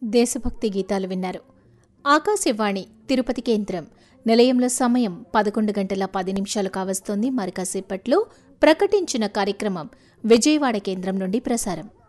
దేశభక్తి గీతాలు విన్నారు. ఆకాశవాణి తిరుపతి కేంద్రం నిలయంలో సమయం 11:10 కావస్తోంది. మరి కాసేపట్లో ప్రకటించిన కార్యక్రమం విజయవాడ కేంద్రం నుండి ప్రసారం.